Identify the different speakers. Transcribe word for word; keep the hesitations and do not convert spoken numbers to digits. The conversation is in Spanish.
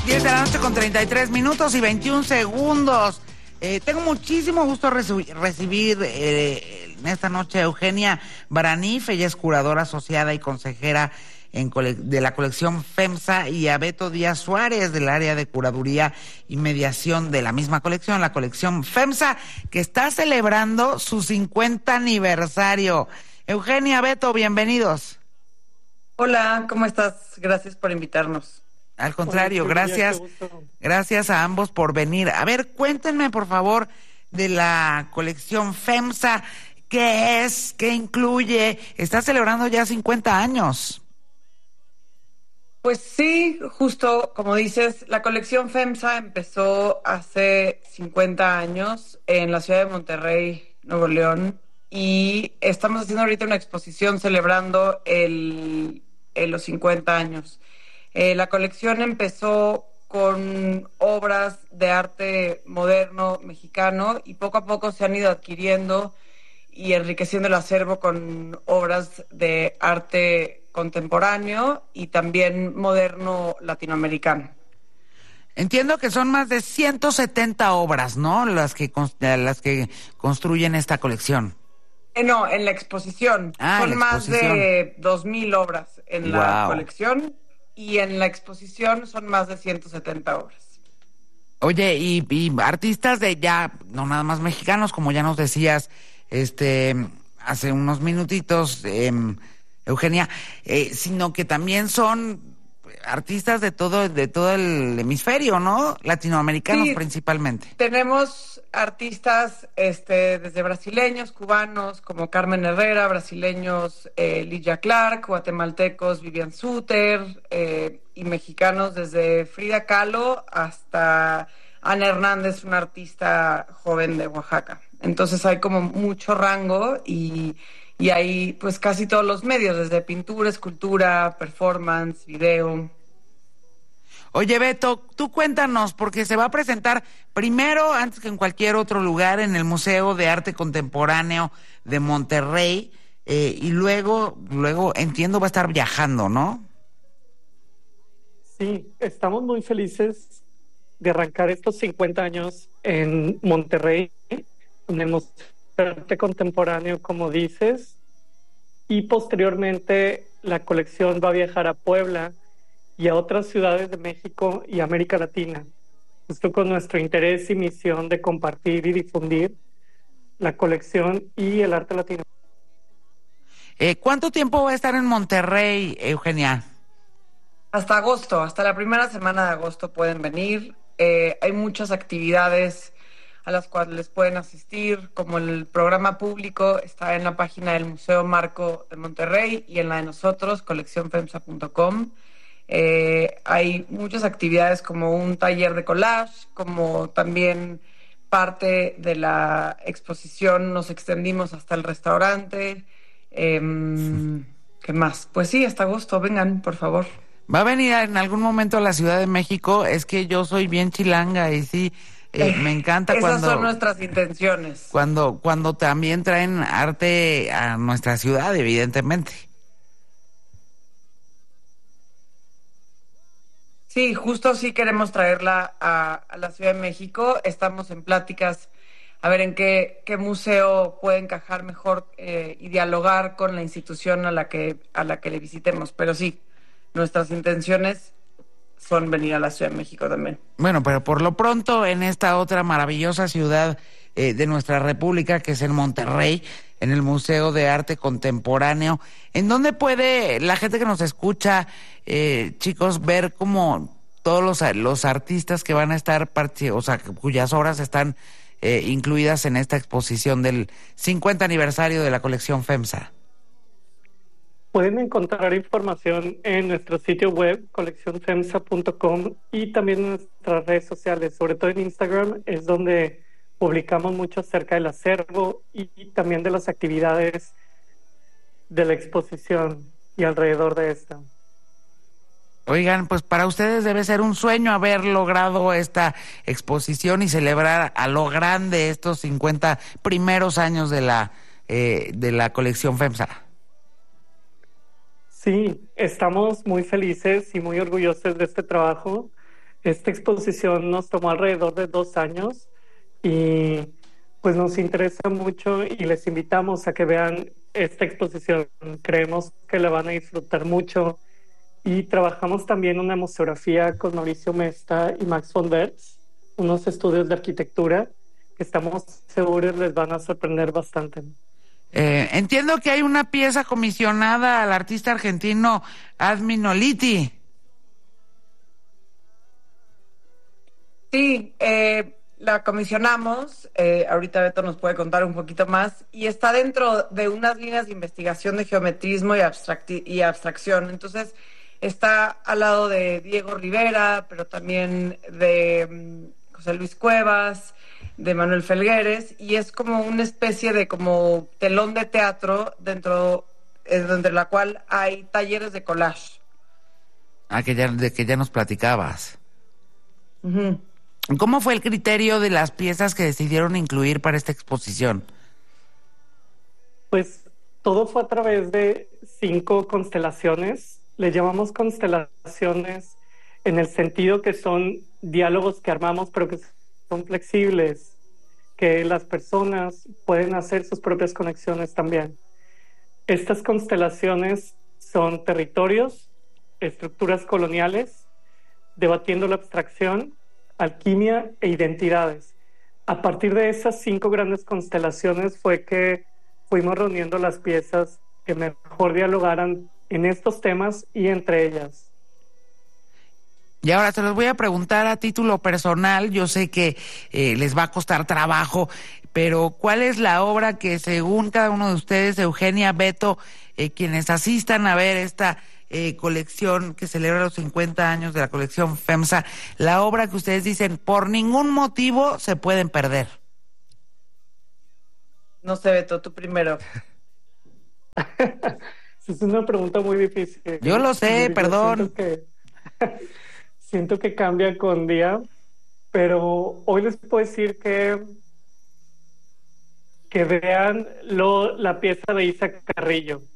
Speaker 1: diez de la noche con treinta y tres minutos y veintiún segundos. Eh, tengo muchísimo gusto reci- recibir eh, en esta noche a Eugenia Baranif. Ella es curadora asociada y consejera en cole- de la colección FEMSA, y a Beto Díaz Suárez del área de curaduría y mediación de la misma colección, la colección FEMSA, que está celebrando su cincuenta aniversario. Eugenia, Beto, bienvenidos.
Speaker 2: Hola, ¿cómo estás? Gracias por invitarnos.
Speaker 1: Al contrario,
Speaker 3: Hola,
Speaker 1: gracias,
Speaker 3: Silvia, qué gusto.
Speaker 1: gracias a ambos por venir. A ver, cuéntenme por favor de la colección FEMSA, ¿qué es? ¿Qué incluye? Está celebrando ya cincuenta años.
Speaker 2: Pues sí, justo como dices, la colección FEMSA empezó hace cincuenta años en la ciudad de Monterrey, Nuevo León, y estamos haciendo ahorita una exposición celebrando el, el los cincuenta años. Eh, la colección empezó con obras de arte moderno mexicano y poco a poco se han ido adquiriendo y enriqueciendo el acervo con obras de arte contemporáneo y también moderno latinoamericano.
Speaker 1: Entiendo que son más de ciento setenta obras, ¿no? Las que las que construyen esta colección.
Speaker 2: Eh, no, en la exposición.
Speaker 1: Ah,
Speaker 2: son
Speaker 1: la
Speaker 2: más
Speaker 1: exposición.
Speaker 2: de dos mil obras en
Speaker 1: Wow.
Speaker 2: la colección y en la exposición son más de ciento setenta obras.
Speaker 1: Oye, y, y artistas de ya, no nada más mexicanos, como ya nos decías, este, hace unos minutitos, eh, Eugenia, eh, sino que también son artistas de todo, de todo el hemisferio, ¿no? Latinoamericanos
Speaker 2: Sí,
Speaker 1: principalmente.
Speaker 2: tenemos artistas este, desde brasileños, cubanos, como Carmen Herrera, brasileños, eh, Ligia Clark, guatemaltecos, Vivian Suter, eh, y mexicanos desde Frida Kahlo hasta Ana Hernández, una artista joven de Oaxaca. Entonces hay como mucho rango y, y hay pues casi todos los medios, desde pintura, escultura, performance, video.
Speaker 1: Oye, Beto, tú cuéntanos, porque se va a presentar primero, antes que en cualquier otro lugar, en el Museo de Arte Contemporáneo de Monterrey, eh, y luego, luego, entiendo, va a estar viajando, ¿no?
Speaker 3: Sí, estamos muy felices de arrancar estos cincuenta años en Monterrey, en el Museo de Arte Contemporáneo, como dices, y posteriormente la colección va a viajar a Puebla y a otras ciudades de México y América Latina, justo con nuestro interés y misión de compartir y difundir la colección y el arte latino.
Speaker 1: Eh, ¿Cuánto tiempo va a estar en Monterrey, Eugenia?
Speaker 2: Hasta agosto, hasta la primera semana de agosto pueden venir. Eh, hay muchas actividades a las cuales pueden asistir, como el programa público está en la página del Museo Marco de Monterrey y en la de nosotros, colección femsa punto com. Eh, hay muchas actividades como un taller de collage, como también parte de la exposición nos extendimos hasta el restaurante. Eh, ¿Qué más? Pues sí, hasta agosto, vengan, por favor.
Speaker 1: ¿Va a venir en algún momento a la Ciudad de México? Es que yo soy bien chilanga y sí, eh, me encanta
Speaker 2: Esas
Speaker 1: cuando...
Speaker 2: son nuestras intenciones.
Speaker 1: Cuando, cuando también traen arte a nuestra ciudad, evidentemente.
Speaker 2: Sí, justo sí queremos traerla a, a la Ciudad de México. Estamos en pláticas a ver en qué, qué museo puede encajar mejor eh, y dialogar con la institución a la que a la que le visitemos. Pero sí, nuestras intenciones son venir a la Ciudad de México también.
Speaker 1: Bueno, pero por lo pronto en esta otra maravillosa ciudad eh, de nuestra república, que es en Monterrey, en el Museo de Arte Contemporáneo, ¿en dónde puede la gente que nos escucha, eh, chicos, ver cómo todos los, los artistas que van a estar, o sea, cuyas obras están eh, incluidas en esta exposición del cincuenta aniversario de la colección FEMSA?
Speaker 3: Pueden encontrar información en nuestro sitio web, colección femsa punto com, y también en nuestras redes sociales, sobre todo en Instagram, es donde publicamos mucho acerca del acervo y, y también de las actividades de la exposición y alrededor de esta.
Speaker 1: Oigan, pues para ustedes debe ser un sueño haber logrado esta exposición y celebrar a lo grande estos cincuenta primeros años de la, eh, de la colección FEMSA.
Speaker 3: Sí, estamos muy felices y muy orgullosos de este trabajo. Esta exposición nos tomó alrededor de dos años y pues nos interesa mucho y les invitamos a que vean esta exposición. Creemos que la van a disfrutar mucho y trabajamos también una museografía con Mauricio Mesta y Max von Wertz, unos estudios de arquitectura que estamos seguros les van a sorprender bastante.
Speaker 1: Eh, entiendo que hay una pieza comisionada al artista argentino Admin Oliti.
Speaker 2: Sí, eh, la comisionamos, eh, ahorita Beto nos puede contar un poquito más, y está dentro de unas líneas de investigación de geometrismo y, abstracti- y abstracción. Entonces, está al lado de Diego Rivera, pero también de mm, José Luis Cuevas, de Manuel Felgueres, y es como una especie de como telón de teatro dentro eh, de la cual hay talleres de collage.
Speaker 1: Ah, que ya, de que ya nos platicabas.
Speaker 2: Uh-huh.
Speaker 1: ¿Cómo fue el criterio de las piezas que decidieron incluir para esta exposición?
Speaker 3: Pues todo fue a través de cinco constelaciones. Le llamamos constelaciones en el sentido que son diálogos que armamos, pero que son flexibles, que las personas pueden hacer sus propias conexiones también. Estas constelaciones son territorios, estructuras coloniales, debatiendo la abstracción, alquimia e identidades. A partir de esas cinco grandes constelaciones fue que fuimos reuniendo las piezas que mejor dialogaran en estos temas y entre ellas.
Speaker 1: Y ahora se los voy a preguntar a título personal. Yo sé que eh, les va a costar trabajo, pero ¿cuál es la obra que según cada uno de ustedes, Eugenia, Beto, eh, quienes asistan a ver esta eh, colección que celebra los cincuenta años de la colección FEMSA, la obra que ustedes dicen por ningún motivo se pueden perder?
Speaker 2: No sé, Beto, tú primero.
Speaker 3: Es una pregunta muy difícil.
Speaker 1: Yo lo sé,
Speaker 3: Yo
Speaker 1: perdón.
Speaker 3: Siento que, siento que cambia con día, pero hoy les puedo decir que que vean lo, la pieza de Isa Carrillo.